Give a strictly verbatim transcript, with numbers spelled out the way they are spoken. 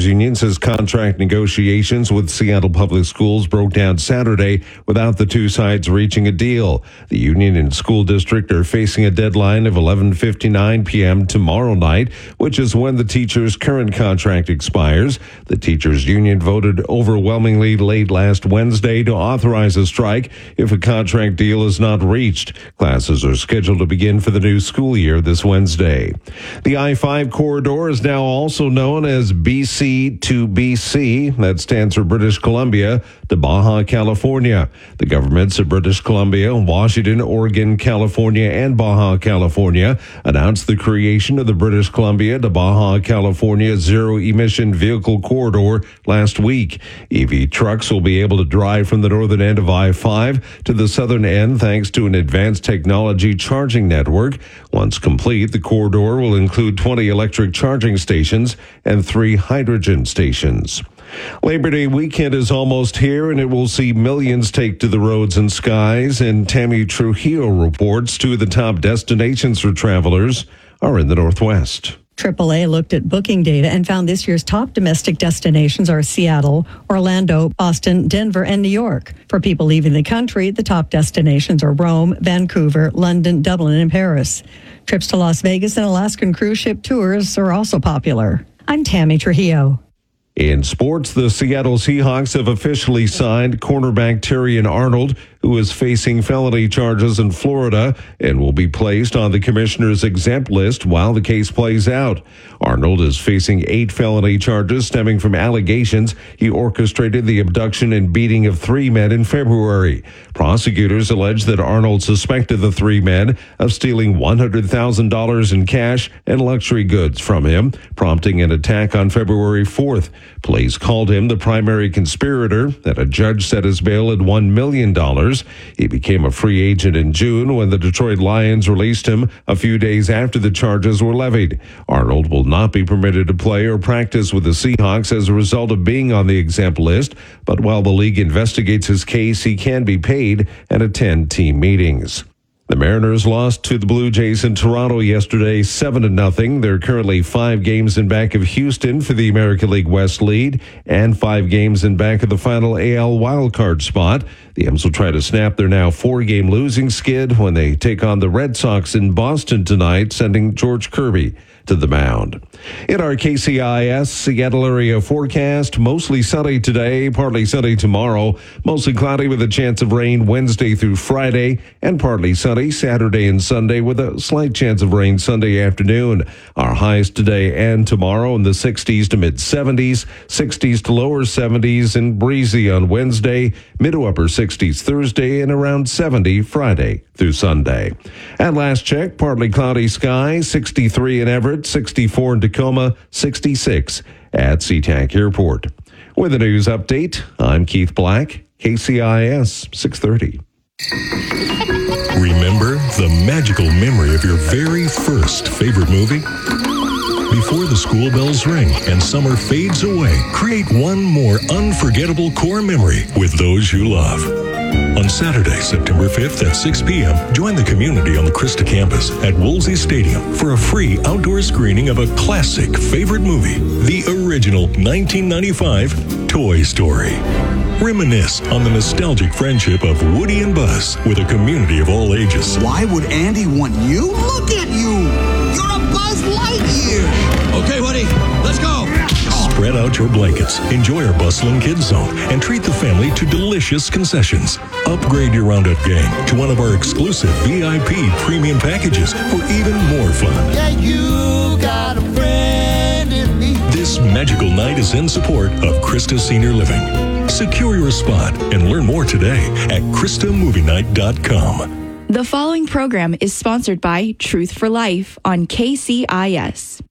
teachers union says contract negotiations with Seattle Public Schools broke down Saturday without the two sides reaching a deal. The union and school district are facing a deadline of eleven fifty-nine p.m. tomorrow night, which is when the teachers' current contract expires. The teachers union voted overwhelmingly late last Wednesday to authorize a strike if a contract deal is not reached. Classes are scheduled to begin for the new school year this Wednesday. The I five corridor is now also known as B C to B C. That stands for British Columbia to Baja California. The governments of British Columbia, Washington, Oregon, California, and Baja California announced the creation of the British Columbia to Baja California zero-emission vehicle corridor last week. E V trucks will be able to drive from the northern end of I five to the southern end thanks to an advanced technology charging network. Once complete, the corridor will include twenty electric charging stations and three hydrogen stations. Labor Day weekend is almost here, and it will see millions take to the roads and skies. And Tammy Trujillo reports two of the top destinations for travelers are in the Northwest. triple A looked at booking data and found this year's top domestic destinations are Seattle, Orlando, Boston, Denver, and New York. For people leaving the country, the top destinations are Rome, Vancouver, London, Dublin, and Paris. Trips to Las Vegas and Alaskan cruise ship tours are also popular. I'm Tammy Trujillo. In sports, the Seattle Seahawks have officially signed cornerback Terrion Arnold, who is facing felony charges in Florida and will be placed on the commissioner's exempt list while the case plays out. Arnold is facing eight felony charges stemming from allegations he orchestrated the abduction and beating of three men in February. Prosecutors allege that Arnold suspected the three men of stealing one hundred thousand dollars in cash and luxury goods from him, prompting an attack on February fourth. Police called him the primary conspirator, and a judge set his bail at one million dollars. He became a free agent in June when the Detroit Lions released him a few days after the charges were levied. Arnold will not be permitted to play or practice with the Seahawks as a result of being on the exempt list, but while the league investigates his case, he can be paid and attend team meetings. The Mariners lost to the Blue Jays in Toronto yesterday, seven to nothing. They're currently five games in back of Houston for the American League West lead and five games in back of the final A L wildcard spot. The M's will try to snap their now four-game losing skid when they take on the Red Sox in Boston tonight, sending George Kirby to the mound. In our K C I S Seattle area forecast, mostly sunny today, partly sunny tomorrow, mostly cloudy with a chance of rain Wednesday through Friday, and partly sunny Saturday and Sunday with a slight chance of rain Sunday afternoon. Our highs today and tomorrow in the sixties to mid seventies, sixties to lower seventies, and breezy on Wednesday, mid to upper sixties Thursday, and around seventy Friday through Sunday. At last check, partly cloudy skies, sixty-three in Everett, sixty-four in Tacoma, sixty-six at SeaTac Airport. With a news update, I'm Keith Black, K C I S six thirty. Remember the magical memory of your very first favorite movie? Before the school bells ring and summer fades away, create one more unforgettable core memory with those you love. On Saturday, September fifth at six p.m., join the community on the Krista campus at Woolsey Stadium for a free outdoor screening of a classic favorite movie, the original nineteen ninety-five Toy Story. Reminisce on the nostalgic friendship of Woody and Buzz with a community of all ages. Why would Andy want you? Look at you! You're a Buzz Lightyear! Okay, Woody, let's go! Spread out your blankets, enjoy our bustling kids zone, and treat the family to delicious concessions. Upgrade your Roundup gang to one of our exclusive V I P premium packages for even more fun. Yeah, you got a friend in me. This magical night is in support of Krista Senior Living. Secure your spot and learn more today at Krista Movie Night dot com. The following program is sponsored by Truth for Life on K C I S.